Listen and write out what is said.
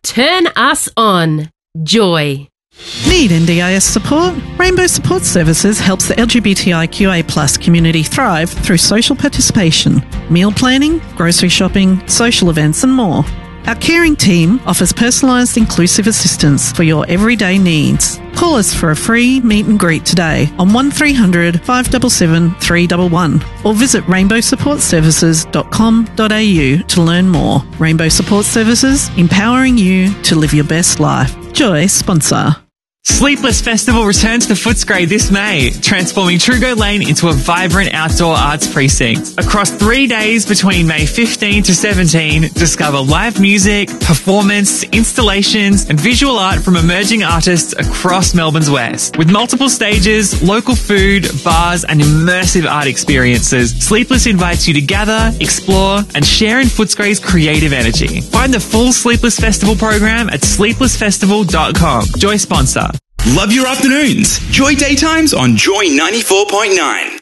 Turn us on. Joy. Need NDIS support? Rainbow Support Services helps the LGBTIQA+ community thrive through social participation, meal planning, grocery shopping, social events and more. Our caring team offers personalised inclusive assistance for your everyday needs. Call us for a free meet and greet today on 1300 577 311 or visit rainbowsupportservices.com.au to learn more. Rainbow Support Services, empowering you to live your best life. Joy sponsor. Sleepless Festival returns to Footscray this May, transforming Trugo Lane into a vibrant outdoor arts precinct. Across 3 days between May 15 to 17, discover live music, performance, installations and visual art from emerging artists across Melbourne's West. With multiple stages, local food, bars and immersive art experiences, Sleepless invites you to gather, explore and share in Footscray's creative energy. Find the full Sleepless Festival program at sleeplessfestival.com. Joy sponsor. Love your afternoons. Joy Daytimes on Joy 94.9.